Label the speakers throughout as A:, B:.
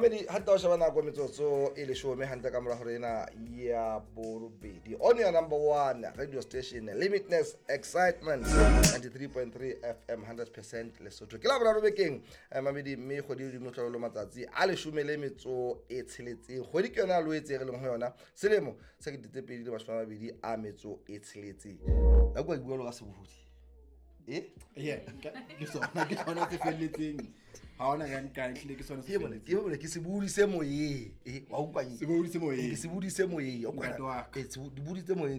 A: Mamedi hanta o shebana go metsotso e le shome hanta ka mora hore ena ya borobedi on your number 1 radio station Limitless Excitement 93.3 FM 100% Lesotho ke la bona robekeng Mamedi mme kgodi di motlalo lo matsatsi a le shome le metso e tsheletseng kgodi ke yona lo etse re leng ho yona selemo se ke ditepedi le bashwana babedi a metso e tsheletseng la go bua lo ka sebohodi
B: ke sona tse felletseng ha ona ga nka hle ke sona
A: ke bone ke se budise moyeng wa utlwa ke se budise moyeng o kwa di buditse moyeng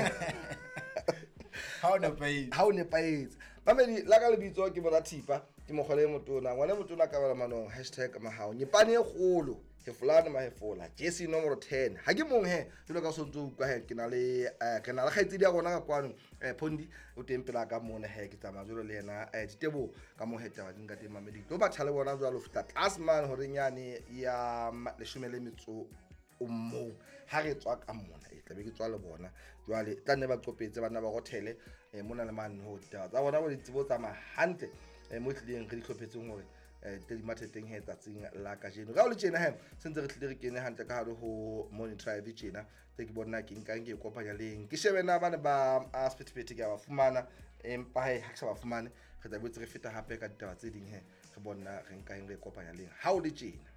B: ha
A: ona paetse Mamedi la ka lebitso ke bona Thipa ke mogole motona ngwana motona ka bala manong #mahao nyepane e kgolo he fulana mahefola Jesse nomoro 10 ha ke mong he jalo ka sontso utlwa he ke na le kgaitsedi ya gona ka kwano Phondi o tempela ka mona he ke tsama jalo le yena ditebo ka mo heta ba dinga teng Mamedi to ba thale bona jalo fita Tasman hore nyane ya 10 metso o mo ha re tswa ka mona e tlabe ke tswa le bona jwale tla ne ba qopetse bana ba hothele mona le man ho taba tsa bona ba ditsebo tsa mahantle mo tlileng re ditlhophetseng hore tedi matheteng he tsatsing la ka jeno ga o le tjena he sentse re tlile re kene hantle ka hare ho monitor drive tjena tse ke bona ke nka ke kopanya leng ke shebena bana ba aspect ke ba fumana empa he ha ke sa ba fumane re tla botse re feta hape ka ditaba tse ding he re bona re nka re kopanya leng ha o le tjena